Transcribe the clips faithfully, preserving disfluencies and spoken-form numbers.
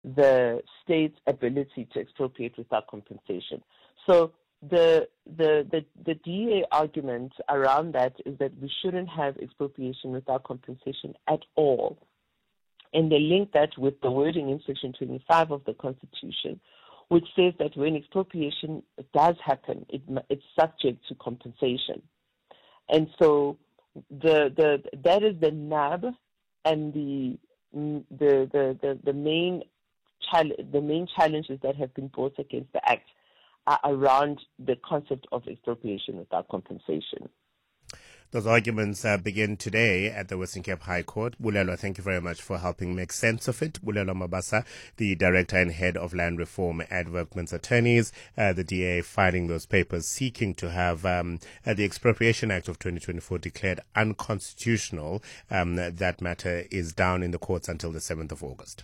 the state's ability to expropriate without compensation. So the the the, the D A argument around that is that we shouldn't have expropriation without compensation at all. And they link that with the wording in Section twenty-five of the Constitution, which says that when expropriation does happen, it, it's subject to compensation. And so the the that is the nub and the the the the, the main challenge the main challenges that have been brought against the Act are around the concept of expropriation without compensation. Those arguments uh, begin today at the Western Cape High Court. Bulelwa, thank you very much for helping make sense of it. Bulelwa Mabasa, the Director and Head of Land Reform at Workmen's Attorneys, uh, the D A filing those papers seeking to have um, uh, the Expropriation Act of twenty twenty-four declared unconstitutional. Um, that matter is down in the courts until the seventh of August.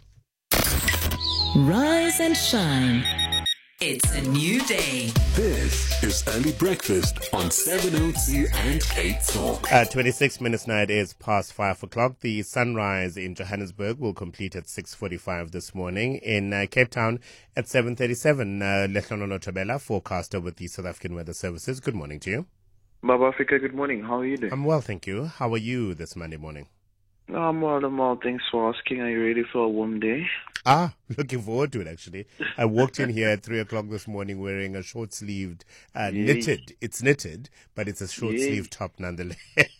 Rise and shine. It's a new day. This is Early Breakfast on seven oh two and Cape Talk. Uh, twenty-six minutes now, it is past five o'clock. The sunrise in Johannesburg will complete at six forty-five this morning. In uh, Cape Town at seven thirty-seven. Uh, Lehlonololo Tabela, forecaster with the South African Weather Services. Good morning to you. Baba Africa, good morning. How are you doing? I'm well, thank you. How are you this Monday morning? I'm well, I'm well. Thanks for asking. Are you ready for a warm day? Ah, looking forward to it, actually. I walked in here at three o'clock this morning wearing a short-sleeved, uh, knitted. It's knitted, but it's a short-sleeved top nonetheless.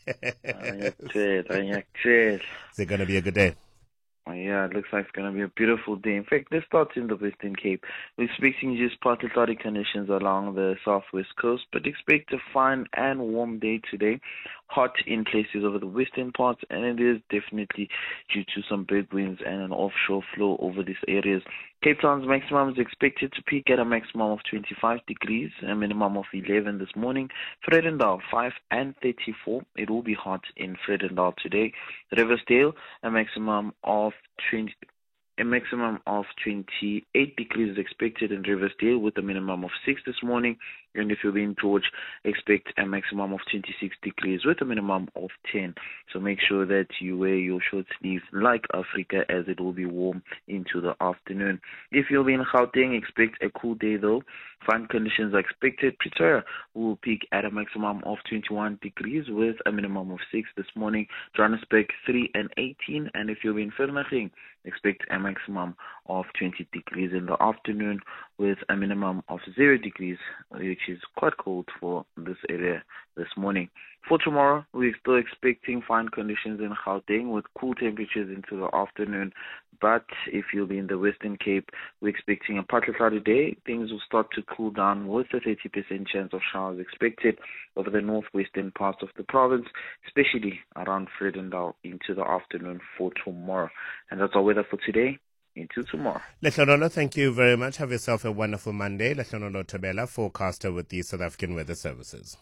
I it. I it. Is it going to be a good day? Yeah, it looks like it's going to be a beautiful day. In fact, let's start in the Western Cape. We're expecting just partly cloudy conditions along the southwest coast, but expect a fine and warm day today. Hot in places over the western parts, and it is definitely due to some big winds and an offshore flow over these areas. Cape Town's maximum is expected to peak at a maximum of twenty-five degrees, a minimum of eleven this morning. Vredendal, five and thirty-four. It will be hot in Vredendal today. Riversdale, a maximum of twenty. A maximum of twenty-eight degrees is expected in Riversdale with a minimum of six this morning. And if you're in George, expect a maximum of twenty-six degrees with a minimum of ten. So make sure that you wear your short sleeves like Africa, as it will be warm into the afternoon. If you'll be in Gauteng, expect a cool day though. Fine conditions are expected. Pretoria will peak at a maximum of twenty-one degrees with a minimum of six this morning. Johannesburg, three and eighteen. And if you'll be in Vereeniging, expect a maximum of twenty degrees in the afternoon with a minimum of zero degrees, which is quite cold for this area this morning. For tomorrow, we're still expecting fine conditions in Gauteng with cool temperatures into the afternoon. But if you'll be in the Western Cape, we're expecting a partly cloudy day. Things will start to cool down with a thirty percent chance of showers expected over the northwestern parts of the province, especially around Vredendal into the afternoon for tomorrow. And that's our weather for today. Into tomorrow. Lehlonololo, thank you very much. Have yourself a wonderful Monday. Lehlonololo Tabela, forecaster with the South African Weather Services.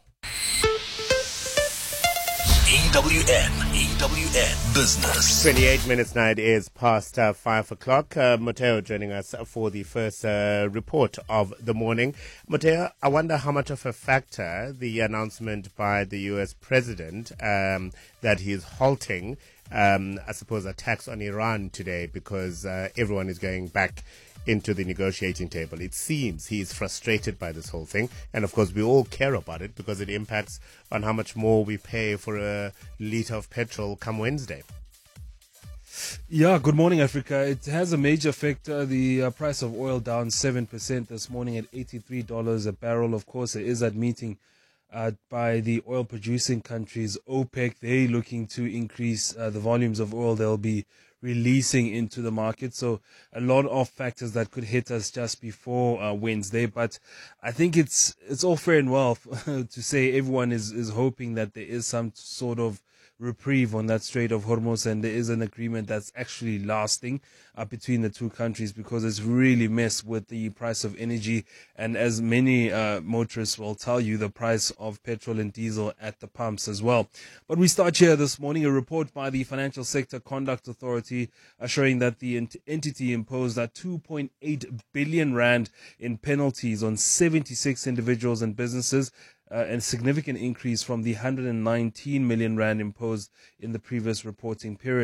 E W N, E W N Business. twenty-eight minutes now, it is past uh, five o'clock. Uh, Mateo joining us for the first uh, report of the morning. Mateo, I wonder how much of a factor the announcement by the U S president um, that he's halting Um, I suppose, attacks on Iran today because uh, everyone is going back into the negotiating table. It seems he's frustrated by this whole thing. And, of course, we all care about it because it impacts on how much more we pay for a litre of petrol come Wednesday. Yeah, good morning, Africa. It has a major effect. Uh, the uh, price of oil down seven percent this morning at eighty-three dollars a barrel. Of course, it is at meeting Uh, by the oil-producing countries, OPEC. They're looking to increase uh, the volumes of oil they'll be releasing into the market. So a lot of factors that could hit us just before uh, Wednesday. But I think it's it's all fair and well to say everyone is, is hoping that there is some sort of reprieve on that Strait of Hormuz, and there is an agreement that's actually lasting uh, between the two countries, because it's really messed with the price of energy, and as many uh, motorists will tell you, the price of petrol and diesel at the pumps as well. But we start here this morning, a report by the Financial Sector Conduct Authority uh, showing that the ent- entity imposed that two point eight billion rand in penalties on seventy-six individuals and businesses, Uh, and a significant increase from the one hundred nineteen million rand imposed in the previous reporting period.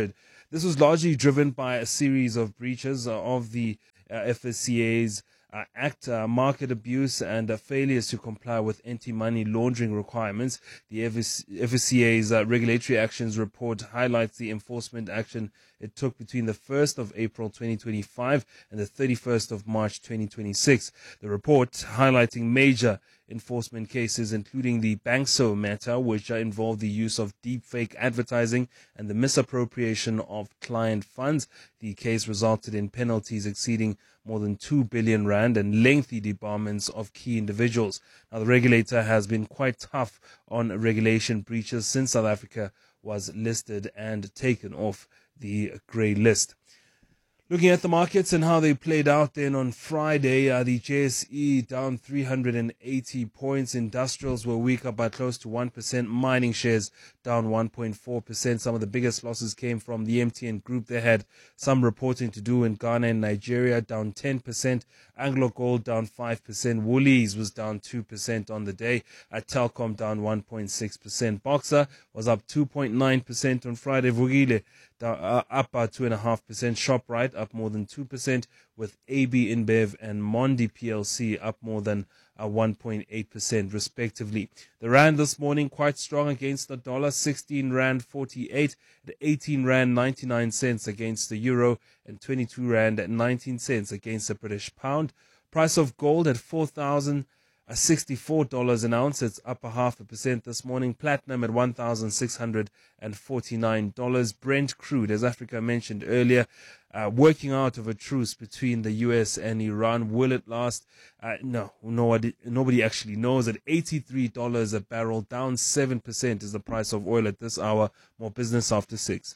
This was largely driven by a series of breaches uh, of the uh, F S C A's Uh, act, uh, market abuse, and uh, failures to comply with anti-money laundering requirements. The F S C A's uh, regulatory actions report highlights the enforcement action it took between the first of April twenty twenty-five and the thirty-first of March twenty twenty-six. The report highlighting major enforcement cases, including the Bankso matter, which uh, involved the use of deepfake advertising and the misappropriation of client funds. The case resulted in penalties exceeding more than two billion rand and lengthy debarments of key individuals. Now, the regulator has been quite tough on regulation breaches since South Africa was listed and taken off the grey list. Looking at the markets and how they played out then on Friday, uh, the J S E down three hundred eighty points. Industrials were weaker by close to one percent. Mining shares down one point four percent. Some of the biggest losses came from the M T N Group. They had some reporting to do in Ghana and Nigeria, down ten percent. Anglo Gold down five percent. Woolies was down two percent on the day. At Telkom down one point six percent. Boxer was up two point nine percent on Friday. Vukile down, uh, up by two point five percent. ShopRite up more than two percent, with A B InBev and Mondi P L C up more than uh, one point eight percent respectively. The rand this morning quite strong against the dollar, sixteen rand forty-eight, at eighteen rand ninety-nine cents against the euro, and twenty-two rand nineteen cents against the British pound. Price of gold at four thousand sixty-four dollars an ounce. It's up a half a percent this morning. Platinum at one thousand six hundred forty-nine dollars. Brent crude, as Africa mentioned earlier, uh, working out of a truce between the U S and Iran. Will it last? Uh, no, nobody, nobody actually knows. At eighty-three dollars a barrel, down seven percent is the price of oil at this hour. More business after six.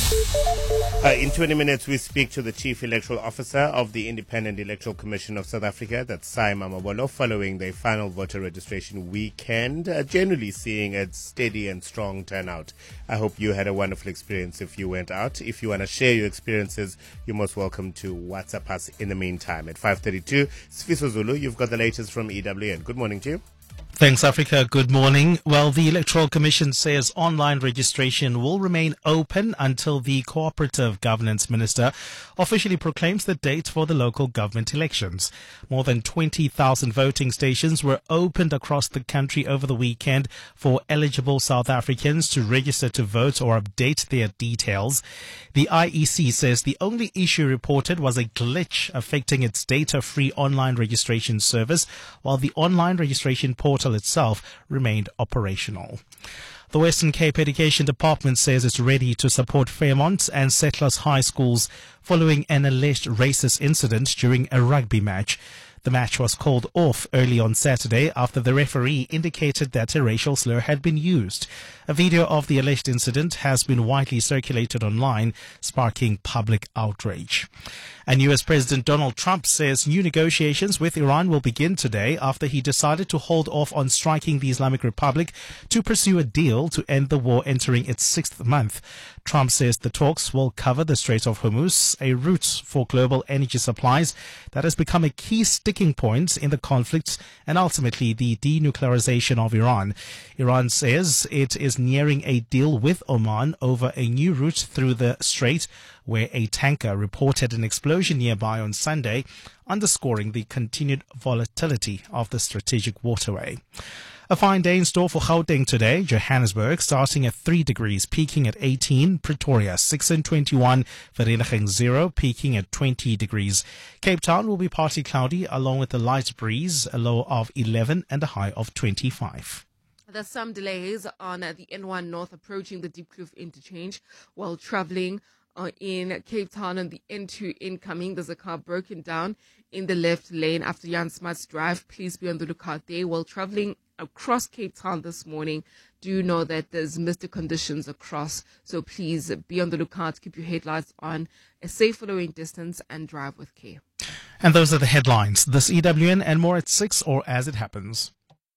Uh, in twenty minutes, we speak to the Chief Electoral Officer of the Independent Electoral Commission of South Africa, that's Sai Mamabolo, following the final voter registration weekend, uh, generally seeing a steady and strong turnout. I hope you had a wonderful experience if you went out. If you want to share your experiences, you're most welcome to WhatsApp us in the meantime. At five thirty-two, Sfiso Zulu, you've got the latest from E W N. Good morning to you. Thanks, Africa. Good morning. Well, the Electoral Commission says online registration will remain open until the Cooperative Governance Minister officially proclaims the date for the local government elections. More than twenty thousand voting stations were opened across the country over the weekend for eligible South Africans to register to vote or update their details. The I E C says the only issue reported was a glitch affecting its data-free online registration service, while the online registration portal itself remained operational. The Western Cape Education Department says it's ready to support Fairmont and Settlers High Schools following an alleged racist incident during a rugby match. The match was called off early on Saturday after the referee indicated that a racial slur had been used. A video of the alleged incident has been widely circulated online, sparking public outrage. And U S President Donald Trump says new negotiations with Iran will begin today after he decided to hold off on striking the Islamic Republic to pursue a deal to end the war entering its sixth month. Trump says the talks will cover the Strait of Hormuz, a route for global energy supplies that has become a key sticking point in the conflict, and ultimately the denuclearization of Iran. Iran says it is nearing a deal with Oman over a new route through the strait, where a tanker reported an explosion nearby on Sunday, underscoring the continued volatility of the strategic waterway. A fine day in store for Gauteng today. Johannesburg starting at three degrees, peaking at eighteen. Pretoria six and twenty-one. Vereeniging zero, peaking at twenty degrees. Cape Town will be partly cloudy along with a light breeze, a low of eleven and a high of twenty-five. There's some delays on the N one North approaching the Diepkloof interchange while traveling uh, in Cape Town, and the N two incoming. There's a car broken down in the left lane after Jan Smuts Drive. Please be on the lookout there. While traveling across Cape Town this morning, do know that there's misty conditions across, so please be on the lookout, keep your headlights on, a safe following distance, and drive with care. And those are the headlines. This E W N and more at six, or as it happens.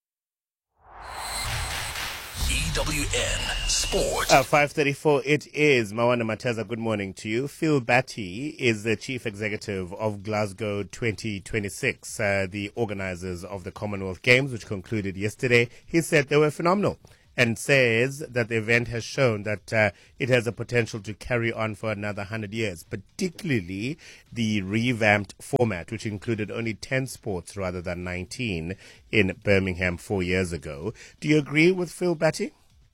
E W N Sport. Uh, five thirty-four, it is. Mawana Mateza, good morning to you. Phil Batty is the Chief Executive of Glasgow twenty twenty-six, uh, the organizers of the Commonwealth Games, which concluded yesterday. He said they were phenomenal and says that the event has shown that uh, it has a potential to carry on for another one hundred years, particularly the revamped format, which included only ten sports rather than nineteen in Birmingham four years ago. Do you agree with Phil Batty?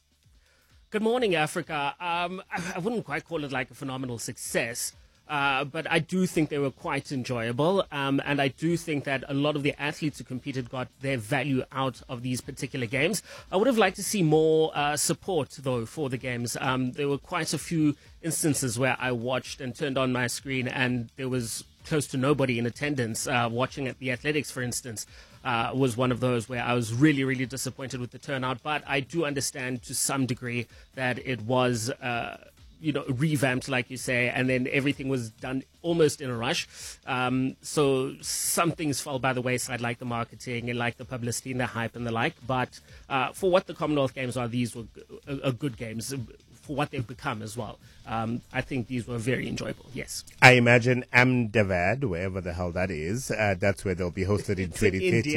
Good morning, Africa. Um, I, I wouldn't quite call it like a phenomenal success. Uh, but I do think they were quite enjoyable, um, and I do think that a lot of the athletes who competed got their value out of these particular games. I would have liked to see more uh, support, though, for the games. Um, there were quite a few instances where I watched and turned on my screen, and there was close to nobody in attendance. Uh, watching at the athletics, for instance, uh, was one of those where I was really, really disappointed with the turnout. But I do understand to some degree that it was Uh, you know, revamped, like you say, and then everything was done almost in a rush. Um, so some things fell by the wayside, like the marketing and like the publicity and the hype and the like. But uh, for what the Commonwealth Games are, these were g- a, a good games for what they've become as well. Um, I think these were very enjoyable, yes. I imagine Ahmedabad, wherever the hell that is, uh, that's where they'll be hosted in twenty thirty.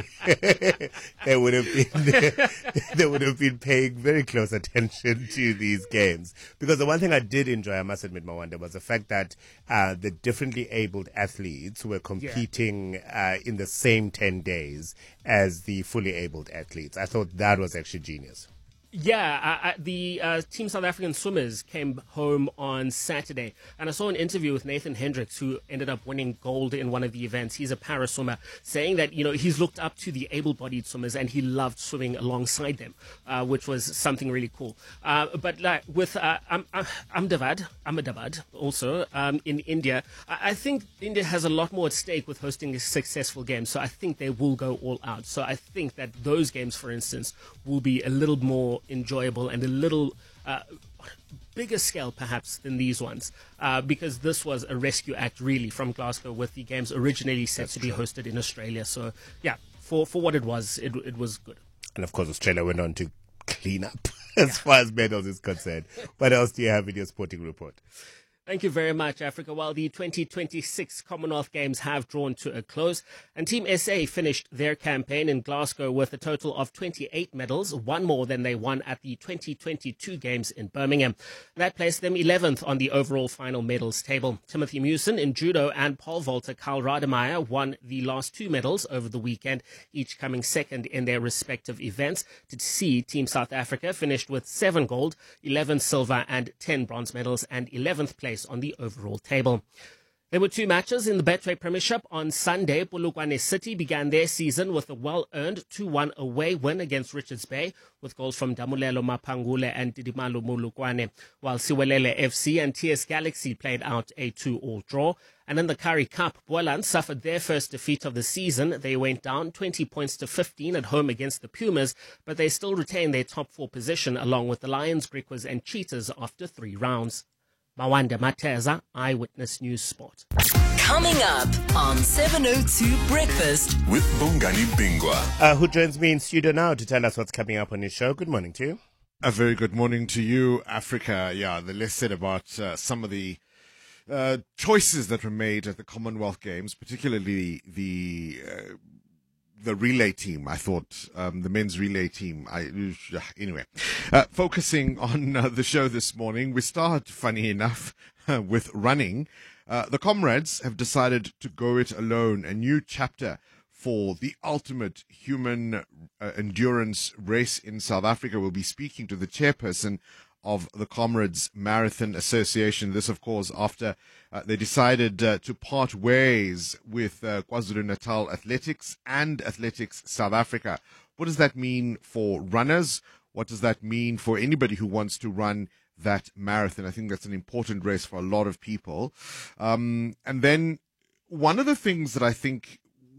India. they would have been they would have been paying very close attention to these games, because the one thing I did enjoy, I must admit, Mawanda, was the fact that uh, the differently abled athletes were competing yeah. uh, in the same ten days as the fully abled athletes. I thought that was actually genius. Yeah, I, I, the uh, Team South African swimmers came home on Saturday, and I saw an interview with Nathan Hendricks, who ended up winning gold in one of the events. He's a para swimmer, saying that, you know, he's looked up to the able-bodied swimmers and he loved swimming alongside them, uh, which was something really cool. Uh, but like with uh, Am- Am- Ahmedabad, Ahmedabad also um, in India, I-, I think India has a lot more at stake with hosting a successful game, so I think they will go all out. So I think that those games, for instance, will be a little more enjoyable and a little uh, bigger scale perhaps than these ones, uh, because this was a rescue act really from Glasgow, with the games originally set That's to be true. hosted in Australia. So yeah, for for what it was, it it was good. And of course Australia went on to clean up as yeah. far as medals is concerned. What else do you have in your sporting report? Thank you very much, Africa. Well, the twenty twenty-six Commonwealth Games have drawn to a close, and Team S A finished their campaign in Glasgow with a total of twenty-eight medals, one more than they won at the twenty twenty-two Games in Birmingham. That placed them eleventh on the overall final medals table. Timothy Mewson in judo and pole vaulter Karl Rademeyer won the last two medals over the weekend, each coming second in their respective events. To see Team South Africa finished with seven gold, eleven silver and ten bronze medals, and eleventh place on the overall table. There were two matches in the Betway Premiership on Sunday. Polokwane City began their season with a well-earned two one away win against Richards Bay, with goals from Damulelo Mapangule and Didimalo Mulukwane, while Siwelele F C and T S Galaxy played out a two-all draw. And in the Currie Cup, Boland suffered their first defeat of the season. They went down twenty points to fifteen at home against the Pumas, but they still retain their top four position along with the Lions, Griquas and Cheetahs after three rounds. Mawanda Mateza, Eyewitness News Sport. Coming up on seven oh two Breakfast with Bongani Bingwa, uh, who joins me in studio now to tell us what's coming up on his show. Good morning to you. A very good morning to you, Africa. Yeah, the less said about uh, some of the uh, choices that were made at the Commonwealth Games, particularly the uh, the relay team. I thought um, the men's relay team. I anyway, uh, focusing on uh, the show this morning, we start, funny enough, uh, with running. Uh, the comrades have decided to go it alone. A new chapter for the ultimate human uh, endurance race in South Africa. We'll be speaking to the chairperson of the Comrades Marathon Association. This, of course, after uh, they decided uh, to part ways with uh, KwaZulu-Natal Athletics and Athletics South Africa. What does that mean for runners? What does that mean for anybody who wants to run that marathon? I think that's an important race for a lot of people. Um, and then one of the things that I think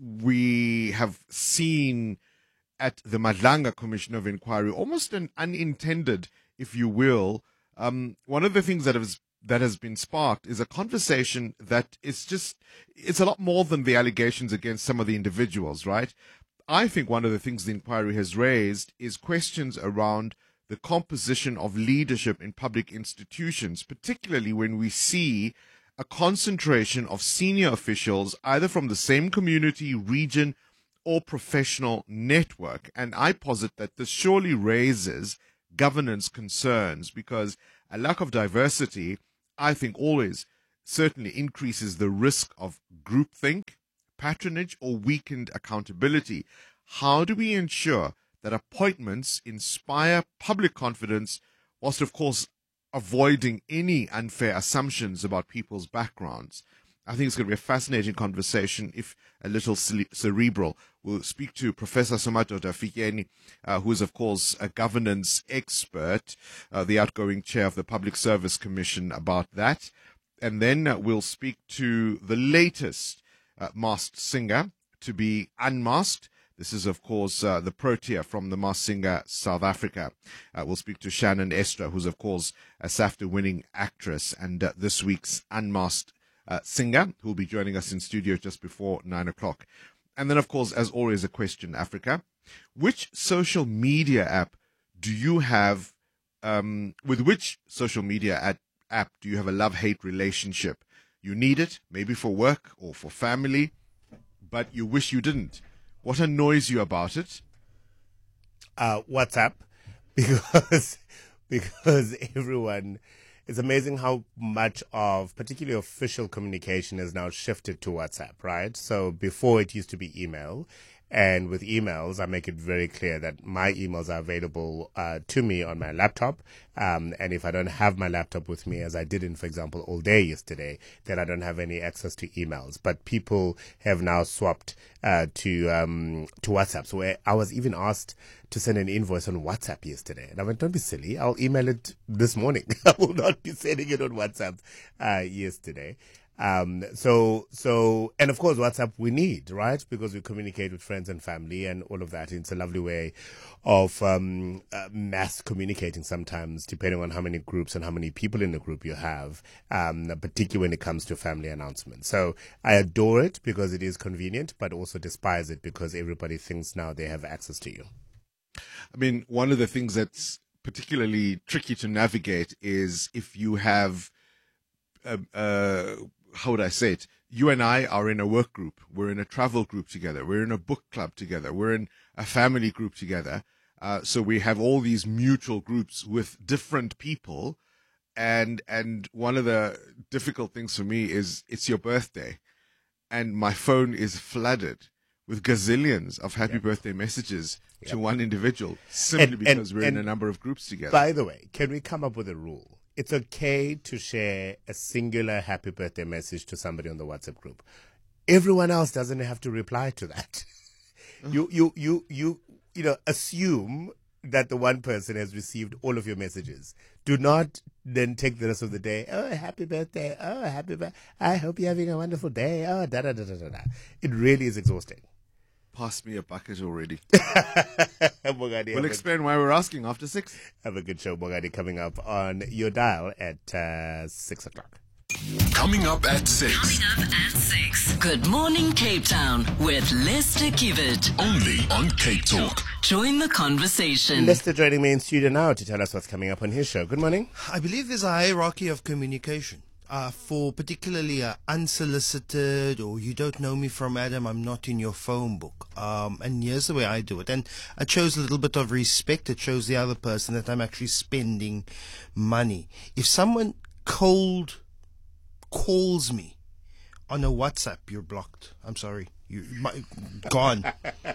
we have seen at the Madlanga Commission of Inquiry, almost an unintended, if you will, um, one of the things that has that has been sparked is a conversation that is just, it's a lot more than the allegations against some of the individuals, right? I think one of the things the inquiry has raised is questions around the composition of leadership in public institutions, particularly when we see a concentration of senior officials, either from the same community, region, or professional network. And I posit that this surely raises governance concerns, because a lack of diversity, I think, always certainly increases the risk of groupthink, patronage, or weakened accountability. How do we ensure that appointments inspire public confidence, whilst, of course, avoiding any unfair assumptions about people's backgrounds? I think it's going to be a fascinating conversation, if a little cerebral. We'll speak to Professor Somato Tafikeni, uh, who is, of course, a governance expert, uh, the outgoing chair of the Public Service Commission, about that. And then uh, we'll speak to the latest uh, masked singer to be unmasked. This is, of course, uh, the Protea from the Masked Singer South Africa. Uh, we'll speak to Shannon Estra, who's, of course, a SAFTA-winning actress, and uh, this week's unmasked uh, singer, who will be joining us in studio just before nine o'clock. And then, of course, as always, a question, Africa. Which social media app do you have, um, with which social media app, app do you have a love-hate relationship? You need it, maybe for work or for family, but you wish you didn't. What annoys you about it? Uh, WhatsApp, because because everyone, it's amazing how much of particularly official communication has now shifted to WhatsApp, right? So before it used to be email. And with emails, I make it very clear that my emails are available uh, to me on my laptop. Um, and if I don't have my laptop with me, as I didn't, for example, all day yesterday, then I don't have any access to emails. But people have now swapped uh, to um, to WhatsApp. So I was even asked to send an invoice on WhatsApp yesterday. And I went, don't be silly. I'll email it this morning. I will not be sending it on WhatsApp uh, yesterday. Um, so, so, and of course, WhatsApp we need, right? Because we communicate with friends and family and all of that. It's a lovely way of, um, uh, mass communicating sometimes, depending on how many groups and how many people in the group you have, um, particularly when it comes to family announcements. So I adore it because it is convenient, but also despise it because everybody thinks now they have access to you. I mean, one of the things that's particularly tricky to navigate is if you have, uh, uh, how would I say it? You and I are in a work group. We're in a travel group together. We're in a book club together. We're in a family group together. Uh, so we have all these mutual groups with different people. And, and one of the difficult things for me is it's your birthday and my phone is flooded with gazillions of happy yep. birthday messages yep. to one individual simply and, because and, we're and in a number of groups together. By the way, can we come up with a rule? It's okay to share a singular happy birthday message to somebody on the WhatsApp group. Everyone else doesn't have to reply to that. you, you, you, you, you know, assume that the one person has received all of your messages. Do not then take the rest of the day. Oh, happy birthday. Oh, happy birthday. I hope you're having a wonderful day. Oh, da, da, da, da, da. It really is exhausting. Pass me a bucket already. Bongani, we'll explain why we're asking after six. Have a good show, Bongani, coming up on your dial at uh, six o'clock. Coming up at six. Coming up at six. Good morning, Cape Town, with Lester Kivet. Only on Cape Talk. Join the conversation. Lester joining me in studio now to tell us what's coming up on his show. Good morning. I believe there's a hierarchy of communication. Uh, for particularly uh, unsolicited or you don't know me from Adam, I'm not in your phone book. Um, and here's the way I do it. And I chose a little bit of respect. It shows the other person that I'm actually spending money. If someone cold calls me on a WhatsApp, you're blocked. I'm sorry. You're gone.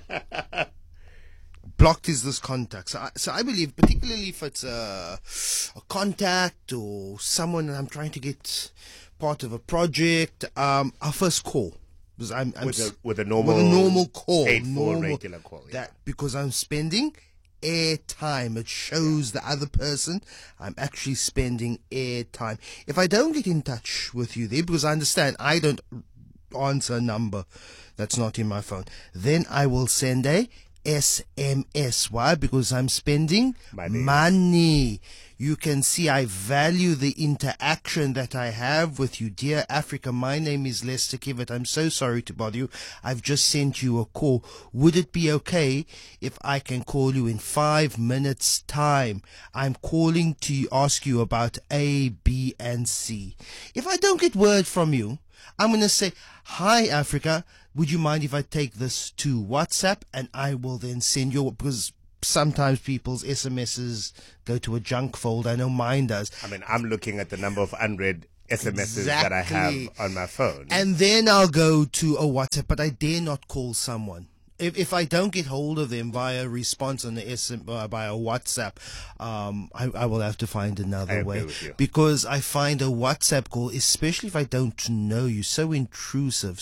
Blocked is this contact. So I, so I believe, particularly if it's a, a contact or someone that I'm trying to get part of a project, um, I'll first call. Because I'm, I'm with, a, with a normal with a normal call. Paid normal, for regular call. Yeah. That, because I'm spending airtime. It shows the other person I'm actually spending airtime. If I don't get in touch with you there, because I understand I don't answer a number that's not in my phone, then I will send a S M S. Why? Because I'm spending money. money. You can see I value the interaction that I have with you. Dear Africa, my name is Lester Kivet. I'm so sorry to bother you. I've just sent you a call. Would it be okay if I can call you in five minutes time? I'm calling to ask you about A, B, and C. If I don't get word from you, I'm going to say, hi, Africa, would you mind if I take this to WhatsApp? And I will then send you, because sometimes people's S M Ses go to a junk folder. I know mine does. I mean, I'm looking at the number of unread S M Ses Exactly. that I have on my phone. And then I'll go to a WhatsApp, but I dare not call someone. If if I don't get hold of them via response on the S M, uh, via WhatsApp, um, I, I will have to find another I agree way, with you. because I find a WhatsApp call, especially if I don't know you, so intrusive,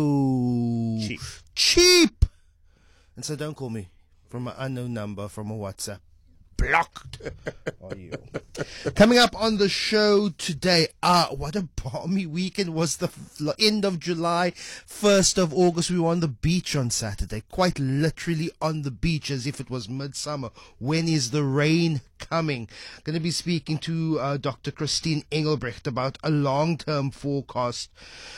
so Cheap. cheap. And so don't call me from an unknown number from a WhatsApp. Blocked. Are you? Coming up on the show today, ah, what a balmy weekend was the f- end of July, first of August. We were on the beach on Saturday, quite literally on the beach as if it was midsummer. When is the rain coming? Going to be speaking to uh, Doctor Christine Engelbrecht about a long-term forecast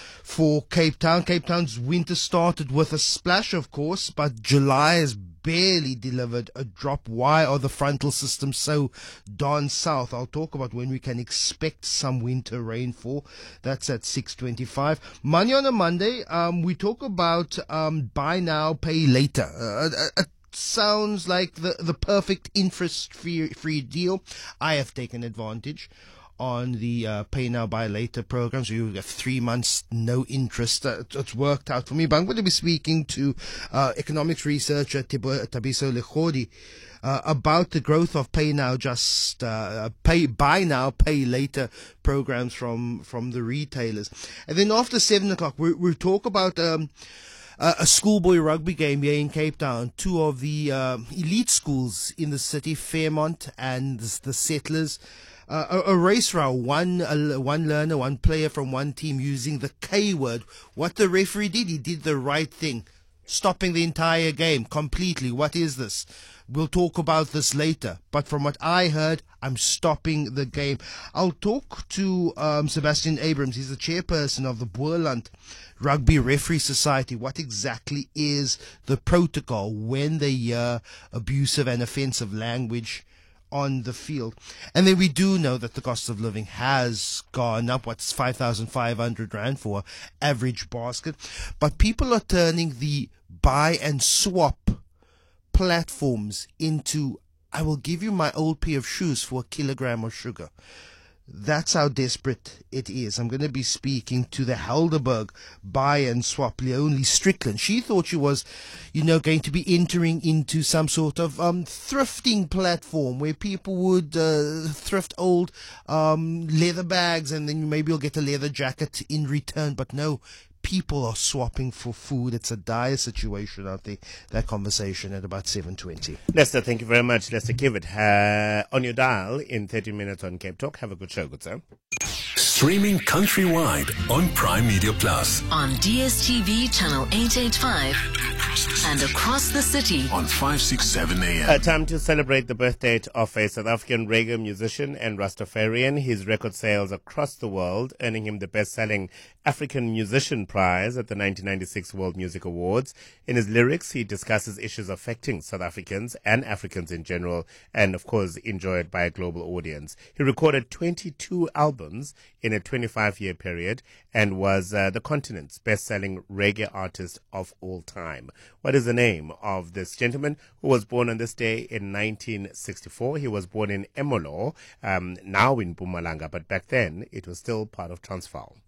for Cape Town. Cape Town's winter started with a splash, of course, but July has barely delivered a drop. Why are the frontal systems so darn south? I'll talk about when we can expect some winter rainfall. That's at six twenty-five. Money on a Monday, um, we talk about um, buy now, pay later. Uh, uh, it sounds like the, the perfect interest-free free deal. I have taken advantage on the uh, pay now, buy later program. So you have three months, no interest. Uh, it's worked out for me. But I'm going to be speaking to uh, economics researcher Tibo- Tabiso Lechodi uh, about the growth of pay now, just uh, pay buy now, pay later programs from, from the retailers. And then after seven o'clock, we, we'll talk about um, uh, a schoolboy rugby game here in Cape Town. Two of the uh, elite schools in the city, Fairmont and the Settlers. Uh, a, a race row, one uh, one learner, one player from one team using the K word. What the referee did, he did the right thing, stopping the entire game completely. What is this? We'll talk about this later. But from what I heard, I'm stopping the game. I'll talk to um, Sebastian Abrams. He's the chairperson of the Boerland Rugby Referee Society. What exactly is the protocol when they hear abusive and offensive language on the field? And then we do know that the cost of living has gone up. What's five thousand five hundred rand for average basket? But people are turning the buy and swap platforms into, I will give you my old pair of shoes for a kilogram of sugar. That's how desperate it is. I'm going to be speaking to the Helderberg buy and swap, Leonie Strickland. She thought she was, you know, going to be entering into some sort of um, thrifting platform where people would uh, thrift old um, leather bags and then maybe you'll get a leather jacket in return. But no, people are swapping for food. It's a dire situation out there. That conversation at about seven twenty. Lester, thank you very much. Lester Kivet, uh, on your dial in thirty minutes on Cape Talk. Have a good show, good sir. Streaming countrywide on Prime Media Plus. On D S T V channel eight eighty-five and across the city on five sixty-seven A M. Uh, time to celebrate the birthday of a South African reggae musician and Rastafarian. His record sales across the world, earning him the best-selling African Musician Prize at the nineteen ninety-six World Music Awards. In his lyrics, he discusses issues affecting South Africans and Africans in general, and of course enjoyed by a global audience. He recorded twenty-two albums in a twenty-five-year period and was uh, the continent's best-selling reggae artist of all time. What is the name of this gentleman who was born on this day in nineteen sixty-four? He was born in Emolo, um, now in Mpumalanga, but back then it was still part of Transvaal.